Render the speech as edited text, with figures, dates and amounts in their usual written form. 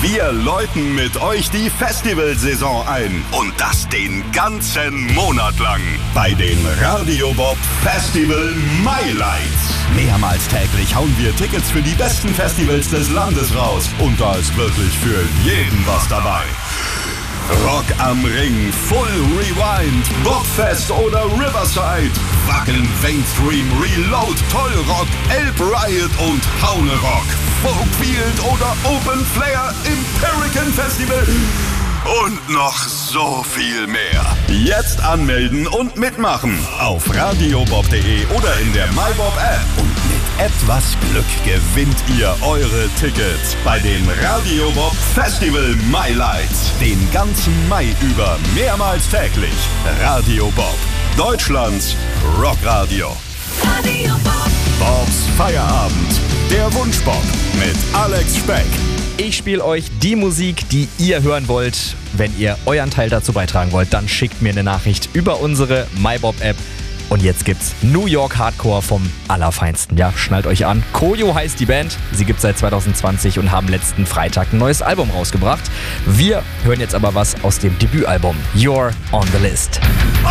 Wir läuten mit euch die Festivalsaison ein. Und das den ganzen Monat lang. Bei den Radio Bob Festival Highlights. Mehrmals täglich hauen wir Tickets für die besten Festivals des Landes raus. Und da ist wirklich für jeden was dabei. Rock am Ring, Full Rewind, Bobfest oder Riverside, Wacken, Mainstream, Reload, Tollrock, Elb Riot und Haune Rock, Folkfield oder Open Flair im Pelican Festival und noch so viel mehr. Jetzt anmelden und mitmachen auf radiobob.de oder in der MyBob App. Und mit etwas Glück gewinnt ihr eure Tickets bei den Radio Bob Festival Highlights. Den ganzen Mai über mehrmals täglich. Radio Bob, Deutschlands Rockradio. Radio Bob. Bobs Feierabend. Der Wunschbob mit Alex Speck. Ich spiele euch die Musik, die ihr hören wollt. Wenn ihr euren Teil dazu beitragen wollt, dann schickt mir eine Nachricht über unsere MyBob-App. Und jetzt gibt's New York Hardcore vom Allerfeinsten. Ja, schnallt euch an. Koyo heißt die Band. Sie gibt's seit 2020 und haben letzten Freitag ein neues Album rausgebracht. Wir hören jetzt aber was aus dem Debütalbum You're on the List.